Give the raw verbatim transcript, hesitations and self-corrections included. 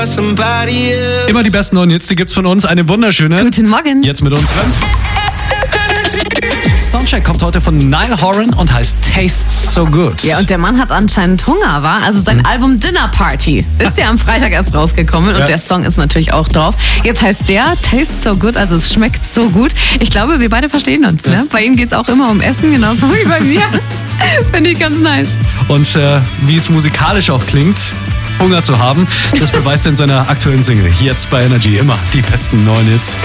Immer die besten neuen Hits, die gibt's von uns. Eine wunderschöne. Guten Morgen. Jetzt mit unserem Soundcheck kommt heute von Niall Horan und heißt Tastes So Good. Ja, und der Mann hat anscheinend Hunger, war. Also sein mhm. Album Dinner Party ist ja am Freitag erst rausgekommen und ja. der Song ist natürlich auch drauf. Jetzt heißt der Tastes So Good, also es schmeckt so gut. Ich glaube, wir beide verstehen uns. Ja. Ne? Bei ihm geht's auch immer um Essen, genauso wie bei mir. Finde ich ganz nice. Und äh, wie es musikalisch auch klingt, Hunger zu haben, das beweist er in seiner aktuellen Single. Jetzt bei Energy immer die besten neuen Hits.